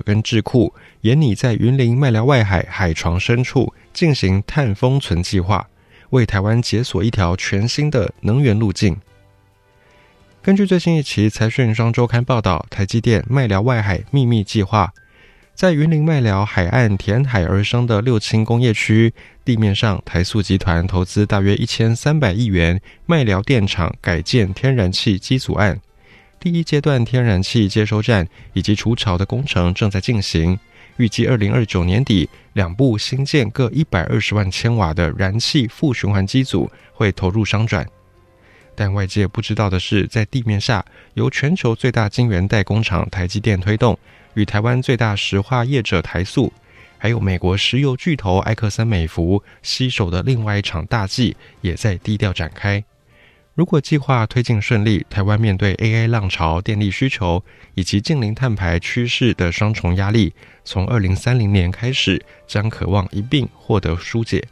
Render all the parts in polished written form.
跟智库研拟在云林麦寮外海海床深处进行碳封存计划，为台湾解锁一条全新的能源路径。根据最新一期财讯双周刊报道，台积电麦寮外海秘密计划在云林麦寮海岸填海而生的六轻工业区地面上，台塑集团投资大约1300亿元麦寮电厂改建天然气机组案，第一阶段天然气接收站以及除槽的工程正在进行，预计2029年底两部新建各120万千瓦的燃气负循环机组会投入商转。但外界不知道的是，在地面下由全球最大晶圆代工厂台积电推动，与台湾最大石化业者台塑，还有美国石油巨头埃克森美孚携手的另外一场大计也在低调展开。如果计划推进顺利，台湾面对 AI 浪潮、电力需求以及近零碳排趋势的双重压力，从2030年开始将可望一并获得疏解。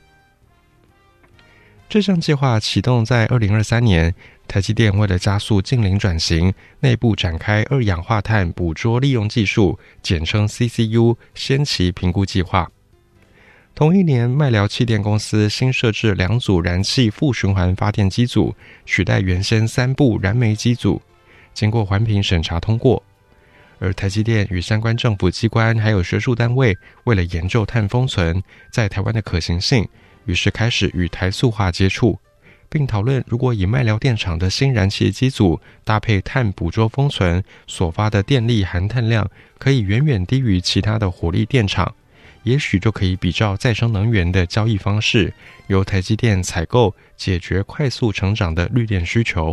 这项计划启动在2023年，台积电为了加速近零转型，内部展开二氧化碳捕捉利用技术，简称 CCU 先期评估计划。同一年，麦寮气电公司新设置2组燃气负循环发电机组，取代原先3部燃煤机组，经过环评审查通过。而台积电与相关政府机关还有学术单位，为了研究碳封存在台湾的可行性，于是开始与台塑化接触，并讨论如果以麦寮电厂的新燃气机组搭配碳捕捉封存所发的电力含碳量可以远远低于其他的火力电厂，也许就可以比照再生能源的交易方式，由台积电采购，解决快速成长的绿电需求。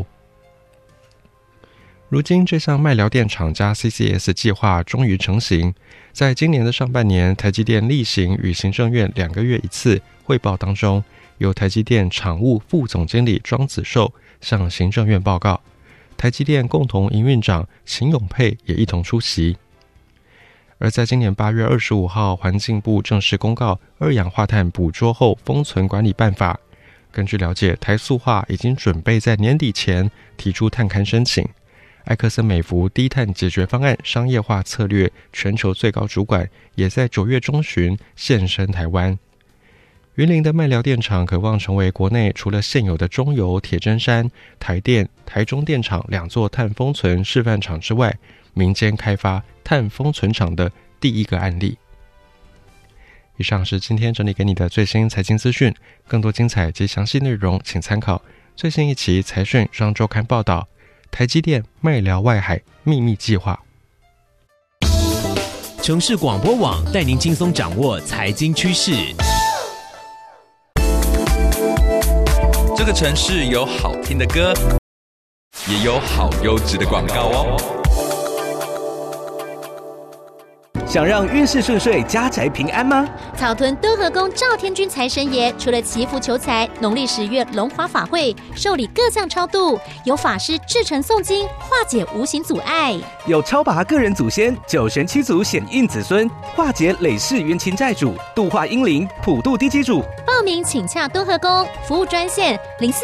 如今这项麦寮电厂加 CCS 计划终于成型，在今年的上半年，台积电例行与行政院2个月一次汇报当中，由台积电厂务副总经理庄子寿向行政院报告，台积电共同营运长秦永佩也一同出席。而在今年8月25号，环境部正式公告二氧化碳捕捉后封存管理办法。根据了解，台塑化已经准备在年底前提出碳勘申请。埃克森美孚低碳解决方案商业化策略全球最高主管也在9月中旬现身台湾。云林的麦寮电厂可望成为国内除了现有的中油、铁砧山、台电、台中电厂2座碳封存示范厂之外，民间开发碳封存厂的第一个案例。以上是今天整理给你的最新财经资讯，更多精彩及详细内容请参考最新一期财讯双周刊报道，台积电麦寮外海秘密计划。 城市广播网带您轻松掌握财经趋势。 这个城市有好听的歌，也有好优质的广告哦。 想让运势顺遂、家宅平安吗？ 草屯敦和宫赵天君财神爷除了祈福求财，农历10月龙华法会受理各项超度，有法师至诚诵经，化解无形阻碍； 有超拔个人祖先、九神七祖显应子孙，化解累世冤亲债主，度化阴灵，普渡地基主。 报名请洽敦和宫服务专线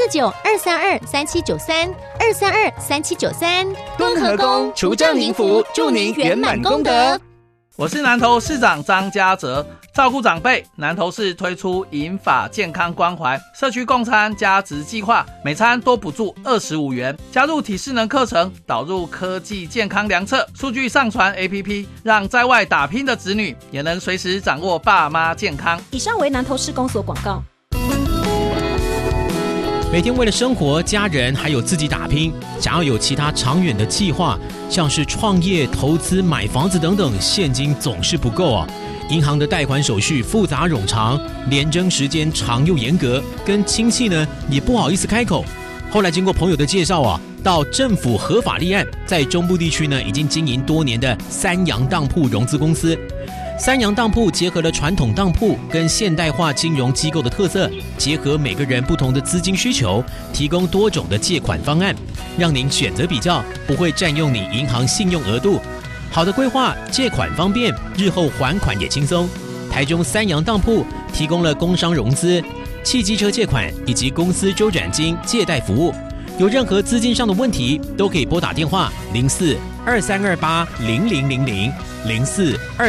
049-232-3793，232-3793。 敦和宫除障宁福，祝您圆满功德。 我是南投市长张家泽。照顾长辈，南投市推出银发健康关怀社区共餐加值计划，每餐多补助25元，加入体适能课程，导入科技健康量测，数据上传 APP， 让在外打拼的子女也能随时掌握爸妈健康。 以上为南投市公所广告。 每天为了生活、家人还有自己打拼，想要有其他长远的计划，像是创业、投资、买房子等等，现金总是不够啊。银行的贷款手续复杂冗长，联征时间长又严格，跟亲戚呢也不好意思开口。后来经过朋友的介绍啊，到政府合法立案，在中部地区呢已经经营多年的三洋当铺融资公司。三洋当铺结合了传统当铺跟现代化金融机构的特色，结合每个人不同的资金需求，提供多种的借款方案，让您选择比较，不会占用你银行信用额度。好的规划，借款方便，日后还款也轻松。台中三洋当铺提供了工商融资、汽机车借款以及公司周转金借贷服务。有任何资金上的问题，都可以拨打电话04-2328-0000 04-2328-0000